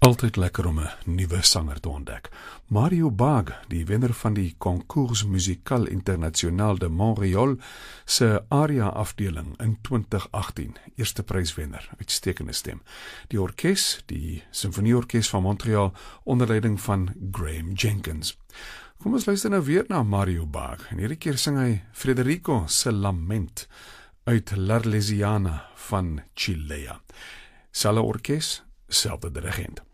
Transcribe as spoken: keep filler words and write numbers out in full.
Altyd lekker om 'n nuwe sanger te ontdek. Mario Baag, die wenner van die Concours Musical International de Montréal, se aria-afdeling in twintig agttien, eerste pryswenner, uitstekende stem. Die orkes, die Sinfonieorkes van Montreal, onder leiding van Graham Jenkins. Kom ons luister nou weer na Mario Baag, en hierdie keer sing hy Federico se Lament uit L'Arlesiana van Chilea. Selfe orkes, selfde dirigent.